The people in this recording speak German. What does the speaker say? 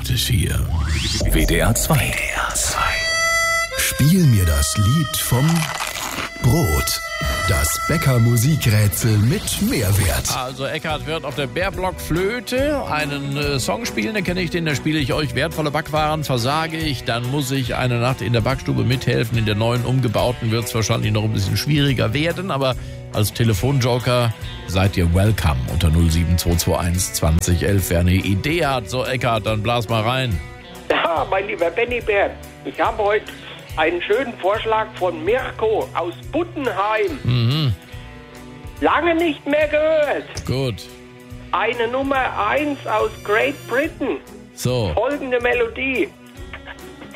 gibt es hier. WDR 2. Spiel mir das Lied vom Brot. Das Bäcker-Musikrätsel mit Mehrwert. Also Eckhard wird auf der Bärblock-Flöte einen Song spielen, den kenne ich, da spiele ich euch wertvolle Backwaren. Versage ich, dann muss ich eine Nacht in der Backstube mithelfen. In der neuen umgebauten wird es wahrscheinlich noch ein bisschen schwieriger werden, aber als Telefonjoker seid ihr welcome unter 07221 2011. Wer eine Idee hat, so Eckhard, dann blas mal rein. Ja, mein lieber Benny Bär, ich habe heute einen schönen Vorschlag von Mirko aus Buttenheim. Lange nicht mehr gehört. Gut. Eine Nummer 1 aus Great Britain. So. Folgende Melodie.